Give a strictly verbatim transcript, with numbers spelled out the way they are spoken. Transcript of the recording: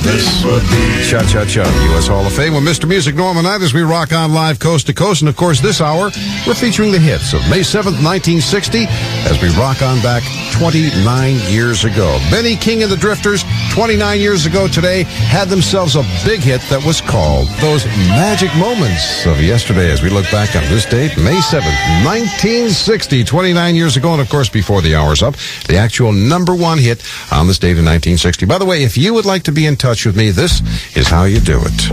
This would be Cha-Cha-Cha, U S Hall of Fame with Mister Music Norman Knight as we rock on live coast to coast. And, of course, this hour, we're featuring the hits of May seventh, nineteen sixty, as we rock on back twenty-nine years ago. Benny King and the Drifters, twenty-nine years ago today, had themselves a big hit that was called Those Magic Moments of Yesterday, as we look back on this date, May seventh, nineteen sixty, twenty-nine years ago. And, of course, before the hour's up, the actual number one hit on this date in nineteen sixty. By the way, if you would like to be in touch with me, this is how you do it.